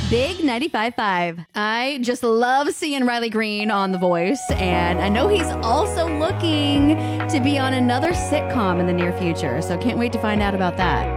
Big 95.5. I just love seeing Riley Green on The Voice, and I know he's also looking to be on another sitcom in the near future, so can't wait to find out about that.